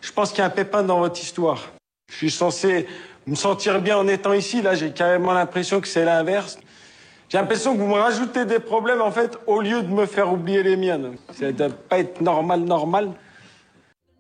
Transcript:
Je pense qu'il y a un pépin dans votre histoire. Je suis censé me sentir bien en étant ici. Là, j'ai carrément l'impression que c'est l'inverse. J'ai l'impression que vous me rajoutez des problèmes, en fait, au lieu de me faire oublier les miennes. Ça doit pas être normal.